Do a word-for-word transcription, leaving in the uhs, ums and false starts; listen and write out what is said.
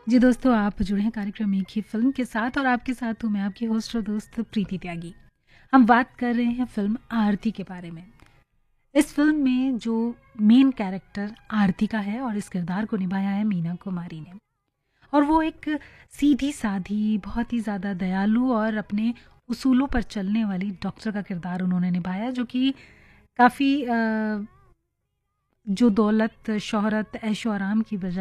जी दोस्तों, आप जुड़े हैं कार्यक्रम एक ही फ़िल्म के साथ और आपके साथ हूँ मैं आपकी होस्ट और दोस्त प्रीति त्यागी। हम बात कर रहे हैं फ़िल्म आरती के बारे में। इस फ़िल्म में जो मेन कैरेक्टर आरती का है और इस किरदार को निभाया है मीना कुमारी ने। और वो एक सीधी-सादी, बहुत ही ज़्यादा दयालु और अपने उसूलों पर चलने वाली डॉक्टर का किरदार उन्होंने निभाया, जो कि काफ़ी अ, जो दौलत, शोहरत, ऐशो-आराम की बजाय